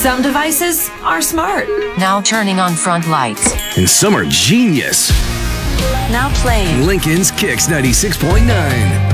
Some devices are smart. Now turning on front lights. And some are genius. Now playing. Lincoln's Kicks 96.9.